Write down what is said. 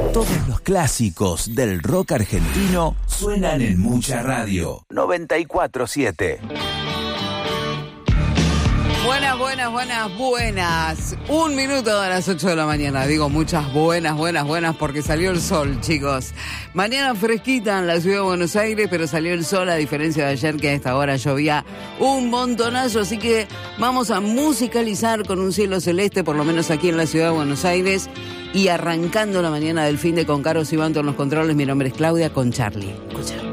Todos los clásicos del rock argentino suenan en Mucha Radio 94.7. Buenas. 1 minuto a las 8 de la mañana. Digo muchas buenas, porque salió el sol, chicos. Mañana fresquita en la ciudad de Buenos Aires, pero salió el sol, a diferencia de ayer, que a esta hora llovía un montonazo. Así que vamos a musicalizar con un cielo celeste, por lo menos aquí en la ciudad de Buenos Aires. Y arrancando la mañana del fin de con Caro Sibanto en los controles, mi nombre es Claudia, con Charlie. Escucha.